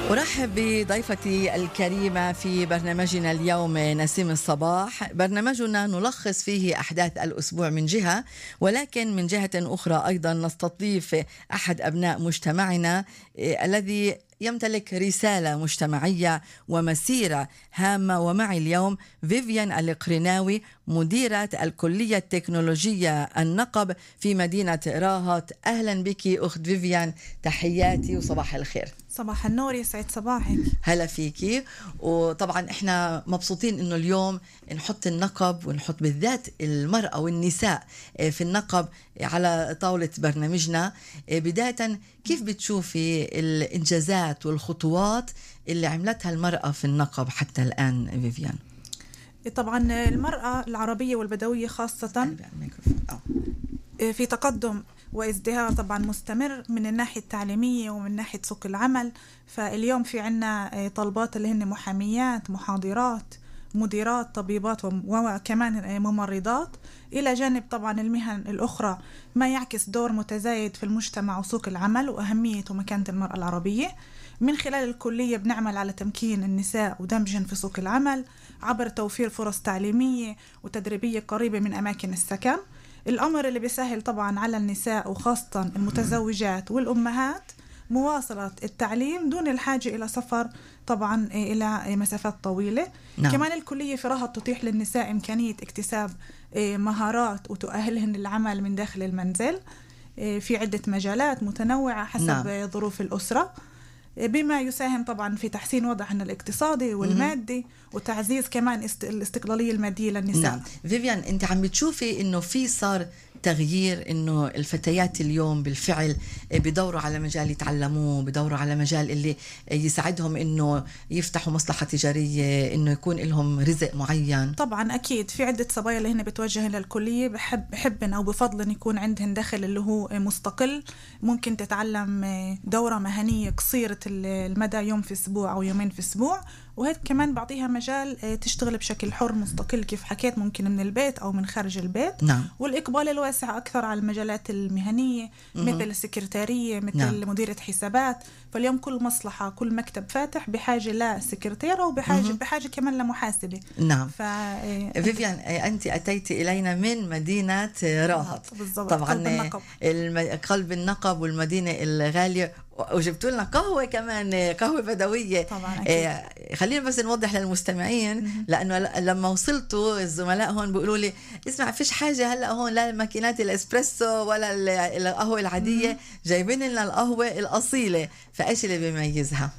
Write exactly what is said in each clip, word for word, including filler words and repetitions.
أرحب بضيفتي الكريمة في برنامجنا اليوم نسيم الصباح. برنامجنا نلخص فيه أحداث الأسبوع من جهة، ولكن من جهة أخرى أيضا نستضيف أحد أبناء مجتمعنا الذي يمتلك رسالة مجتمعية ومسيرة هامة. ومعي اليوم فيفيان القرناوي، مديرة الكلية التكنولوجية النقب في مدينة راهط. أهلا بك أخت فيفيان، تحياتي وصباح الخير. صباح النور، يسعد صباحك. هلا فيكي. وطبعا احنا مبسوطين انه اليوم نحط النقب ونحط بالذات المرأة والنساء في النقب على طاولة برنامجنا. بداية، كيف بتشوفي الإنجازات والخطوات اللي عملتها المرأة في النقب حتى الآن فيفيان؟ طبعا المرأة العربية والبدوية خاصة في تقدم وازدهار طبعا مستمر من الناحية التعليمية ومن ناحية سوق العمل. فاليوم في عنا طلبات اللي هن محاميات، محاضرات، مديرات، طبيبات، وكمان ممرضات، إلى جانب طبعا المهن الأخرى، ما يعكس دور متزايد في المجتمع وسوق العمل وأهمية ومكانة المرأة العربية. من خلال الكلية بنعمل على تمكين النساء ودمجهن في سوق العمل عبر توفير فرص تعليمية وتدريبية قريبة من أماكن السكن، الأمر اللي بيسهل طبعا على النساء وخاصة المتزوجات والأمهات مواصلة التعليم دون الحاجة إلى سفر طبعا إلى مسافات طويلة. نعم. كمان الكلية في راهط تتيح للنساء إمكانية اكتساب مهارات وتؤهلهن للعمل من داخل المنزل في عدة مجالات متنوعة حسب نعم. ظروف الأسرة، بما يساهم طبعا في تحسين وضعهن الاقتصادي والمادي وتعزيز كمان الاستقلالية المادية للنساء. نعم. فيفيان، انت عم بتشوفي انه في صار تغيير، انه الفتيات اليوم بالفعل بدوروا على مجال يتعلموه، بدوروا على مجال اللي يساعدهم انه يفتحوا مصلحة تجارية، انه يكون لهم رزق معين؟ طبعا اكيد في عدة صبايا اللي هن بتوجهن للكلية بحب بحبن او بفضلن يكون عندهن دخل اللي هو مستقل، ممكن تتعلم دورة مهنية قصيرة المدى، يوم في اسبوع او يومين في اسبوع، وهيك كمان بعطيها مجال تشتغل بشكل حر مستقل كيف حكيت، ممكن من البيت أو من خارج البيت. نعم. والإقبال الواسع أكثر على المجالات المهنية مم. مثل السكرتارية، مثل نعم. مديرة حسابات. فاليوم كل مصلحة، كل مكتب فاتح بحاجة لسكرتيرة وبحاجة مم. بحاجة كمان لمحاسبة. نعم. ف... فيفيان، أنت أتيت إلينا من مدينة راهط. بالضبط. طبعا قلب النقب. الم... قلب النقب والمدينة الغالية، وجبتوا لنا قهوة كمان، قهوة بدوية. طبعا آه خلينا بس نوضح للمستمعين م- لأنه لما وصلتوا الزملاء هون بيقولوا لي اسمع فيش حاجة هلأ هون لا ماكينات الاسبريسو ولا القهوة العادية، م- جايبين لنا القهوة الأصيلة. فإيش اللي بيميزها؟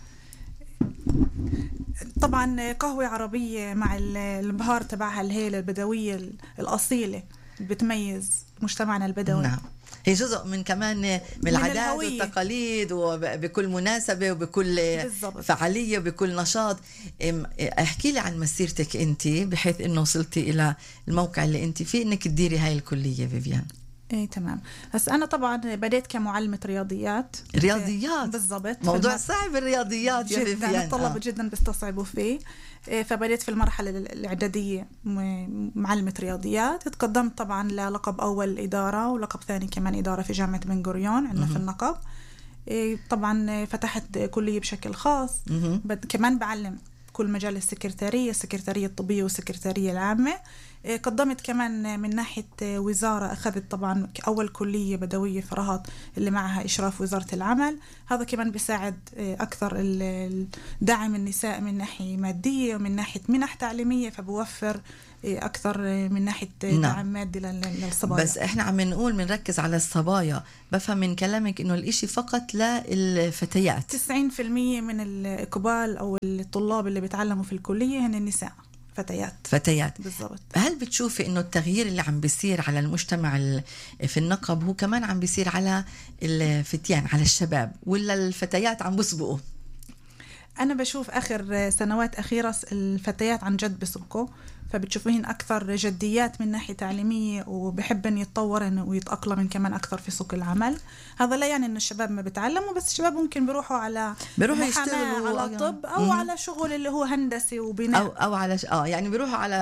طبعا قهوة عربية مع البهار تبعها الهيلة البدوية الأصيلة بتميز مجتمعنا البدوي. نعم. هي جزء من كمان من العادات والتقاليد، وبكل مناسبة وبكل بالزبط. فعالية وبكل نشاط. احكي لي عن مسيرتك انت بحيث انه وصلتي الى الموقع اللي انت فيه انك تديري هاي الكلية فيفيان. ايه تمام. هس انا طبعا بديت كمعلمة رياضيات. رياضيات بالضبط. موضوع صعب الرياضيات يا فيفيان. الطلبة آه. جدا بيستصعبوا فيه. فبديت في المرحلة الإعدادية معلمة رياضيات، تقدمت طبعا للقب أول إدارة ولقب ثاني كمان إدارة في جامعة بن غوريون عندنا في النقب. طبعا فتحت كلية بشكل خاص، كمان بعلم كل مجال السكرتارية، السكرتارية الطبية والسكرتارية العامة. قدمت كمان من ناحية وزارة، أخذت طبعا أول كلية بدوية في راهط اللي معها إشراف وزارة العمل. هذا كمان بيساعد أكثر دعم النساء من ناحية مادية ومن ناحية منح تعليمية، فبوفر أكثر من ناحية دعم نعم. مادي للصبايا. بس إحنا عم نقول بنركز على الصبايا. بفهم من كلامك إنه الإشي فقط للفتيات. تسعين بالمية من الإقبال أو الطلاب اللي بيتعلموا في الكلية هن النساء، فتيات. فتيات بالضبط. هل بتشوفي إنه التغيير اللي عم بيصير على المجتمع في النقب هو كمان عم بيصير على الفتيان، على الشباب، ولا الفتيات عم بسبقوا؟ أنا بشوف آخر سنوات أخيرة الفتيات عن جد بسبقوا، فبتشوفين أكثر جديات من ناحية تعليمية وبحبن يتطورن ويتأقلمن كمان أكثر في سوق العمل. هذا لا يعني إن الشباب ما بيتعلموا، بس الشباب ممكن بيروحوا على بيروحوا يشتغلوا على طب أو م- على شغل اللي هو هندسي وبناء، أو أو على ش... آه يعني بيروحوا على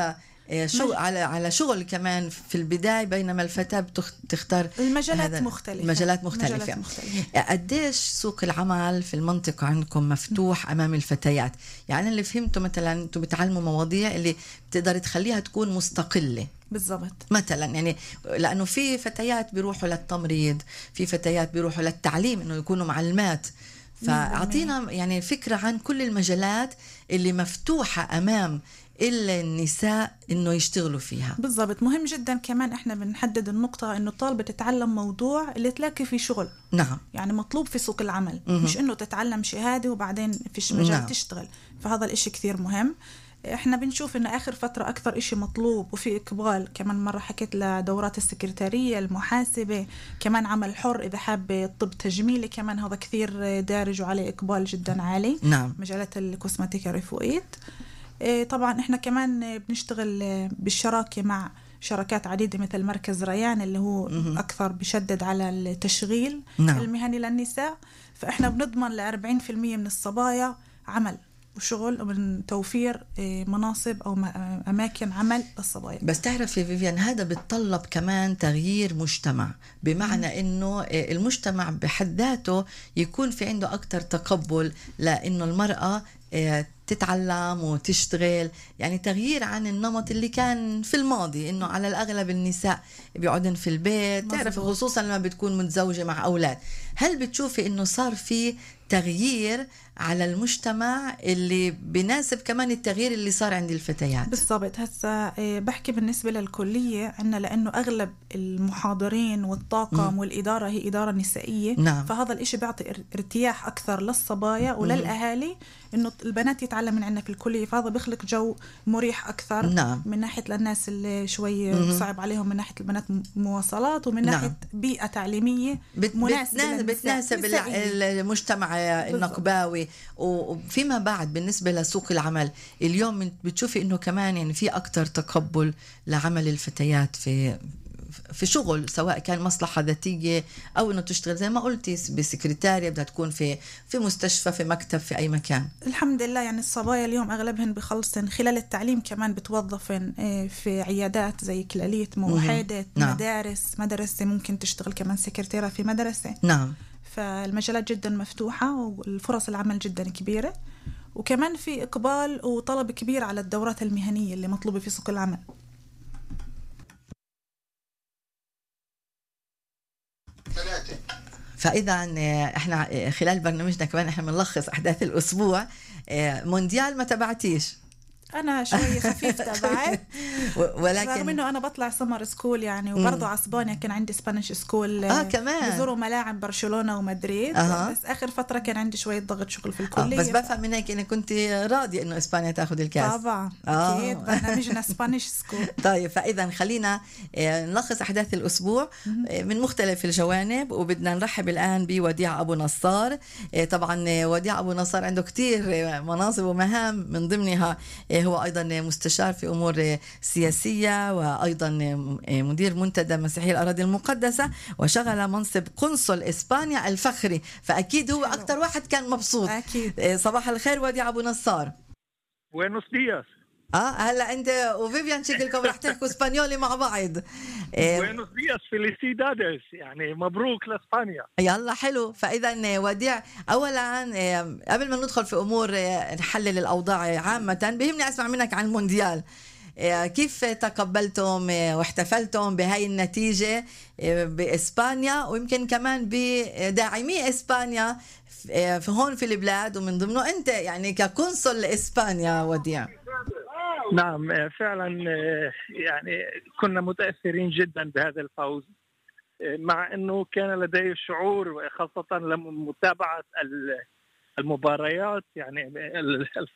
شو على على شغل كمان في البداية، بينما الفتاة بتختار المجالات مختلفة. مجالات مختلفة. مجالات مختلفة. قديش سوق العمل في المنطقة عندكم مفتوح أمام الفتيات؟ يعني اللي فهمته مثلا أنتم بتعلموا مواضيع اللي بتقدر تخليها تكون مستقلة بالضبط مثلا، يعني لأنه في فتيات بيروحوا للتمريض، في فتيات بيروحوا للتعليم إنه يكونوا معلمات. فأعطينا يعني فكرة عن كل المجالات اللي مفتوحة أمام إلا النساء إنه يشتغلوا فيها. بالضبط. مهم جدا كمان إحنا بنحدد النقطة إنه الطالبة تتعلم موضوع اللي تلاقي فيه شغل. نعم. يعني مطلوب في سوق العمل، م-م. مش إنه تتعلم شهادة وبعدين فيش مجال نعم. تشتغل. فهذا الإشي كثير مهم. إحنا بنشوف إنه آخر فترة أكثر إشي مطلوب وفي إقبال. كمان مرة حكيت لدورات السكرتارية، المحاسبة، كمان عمل حر إذا حاب الطب تجميلي، كمان هذا كثير دارج وعليه إقبال جدا عالي. نعم. مجالات الكوسماتيكا الرفويات. طبعا إحنا كمان بنشتغل بالشراكة مع شركات عديدة مثل مركز ريان اللي هو م-م. أكثر بشدد على التشغيل نعم. المهني للنساء. فإحنا بنضمن لأربعين في المية من الصبايا عمل وشغل ومن توفير مناصب أو أماكن عمل للصبايا. بس تعرفي فيفيان، هذا بتطلب كمان تغيير مجتمع، بمعنى م- إنه المجتمع بحد ذاته يكون في عنده أكتر تقبل لأنه المرأة تتعلم وتشتغل، يعني تغيير عن النمط اللي كان في الماضي إنه على الأغلب النساء بيقعدن في البيت. تعرف خصوصا لما بتكون متزوجة مع أولاد. هل بتشوفي إنه صار في تغيير على المجتمع اللي بيناسب كمان التغيير اللي صار عند الفتيات؟ بالضبط. هسا بحكي بالنسبة للكلية عنا، لأنه أغلب المحاضرين والطاقم م. والإدارة هي إدارة نسائية نعم. فهذا الإشي بيعطي ارتياح أكثر للصبايا وللأهالي إنه البنات يتعلم من عنا في الكلية. فهذا بيخلق جو مريح أكثر نعم. من ناحية للناس اللي شوي م. صعب عليهم من ناحية البنات مواصلات، ومن ناحية نعم. بيئة تعليمية بت مناسبة بتناسب المجتمع النقباوي. وفيما بعد بالنسبة لسوق العمل اليوم بتشوفي إنه كمان يعني في أكتر تقبل لعمل الفتيات في في شغل، سواء كان مصلحة ذاتية أو إنه تشتغل زي ما قلتي بسكرتارية، بدها تكون في في مستشفى، في مكتب، في أي مكان. الحمد لله. يعني الصبايا اليوم أغلبهن بخلصن خلال التعليم كمان بتوظفن في عيادات زي كلاليت، موحدات، نعم. مدارس مدرسة ممكن تشتغل كمان سكرتيرة في مدرسة. نعم. فالمجالات جدا مفتوحة والفرص العمل جدا كبيرة، وكمان في إقبال وطلب كبير على الدورات المهنية اللي مطلوبة في سوق العمل. فإذا احنا خلال برنامجنا كمان احنا بنلخص أحداث الأسبوع. مونديال ما تبعتيش؟ أنا شوي خفيف تبعت، ولكن رغم إنه أنا بطلع سمر سكول يعني، وبرضه على إسبانيا كان عندي سبانيش سكول. آه كمان بزوروا ملاعب برشلونة ومدريد. آه. بس آخر فترة كان عندي شوية ضغط شغل في الكلية. آه. بس بفهم منك إنك كنت راضية إنه إسبانيا تأخذ الكاس. طبعا آه. أكيد برنامجنا سبانيش سكول. طيب فإذا خلينا نلخص أحداث الأسبوع من مختلف الجوانب، وبدنا نرحب الآن بوديع أبو نصار. طبعا وديع أبو نصار عنده كتير مناصب ومهام، من ضمنها هو أيضا مستشار في أمور سياسية، وأيضا مدير منتدى مسيحي الأراضي المقدسة، وشغل منصب قنصل إسبانيا الفخري. فأكيد هو أكتر واحد كان مبسوط. أكيد. صباح الخير وديع أبو نصار. Buenos días. اه هلا انت وفيفيان شكلكم رح تحكوا اسبانيولي مع بعض. Buenos días, felicidades. يعني مبروك لاسبانيا. يلا حلو. فاذا وديع، اولا قبل ما ندخل في امور نحلل الاوضاع عامه، بهمني اسمع منك عن المونديال. كيف تقبلتم واحتفلتم بهاي النتيجة بإسبانيا، ويمكن كمان بداعمي إسبانيا في هون في البلاد، ومن ضمنه أنت يعني كقنصل لإسبانيا وديع؟ نعم فعلا، يعني كنا متأثرين جدا بهذا الفوز، مع أنه كان لدي شعور خاصة لما متابعة المباريات. يعني